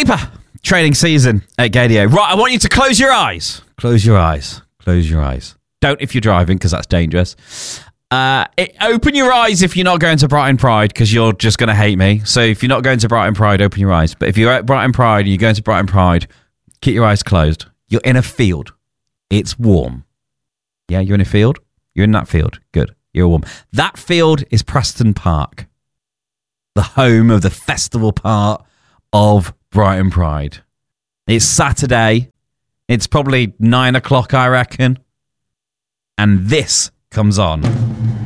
sleeper training season at Gadio. Right, I want you to close your eyes. Close your eyes. Close your eyes. Don't if you're driving, because that's dangerous. Open your eyes if you're not going to Brighton Pride, because you're just going to hate me. So if you're not going to Brighton Pride, open your eyes. But if you're at Brighton Pride and you're going to Brighton Pride, keep your eyes closed. You're in a field. It's warm. Yeah, you're in a field? You're in that field. Good. You're warm. That field is Preston Park, the home of the festival part of Brighton Pride. It's Saturday. It's probably 9 o'clock, I reckon. And this comes on.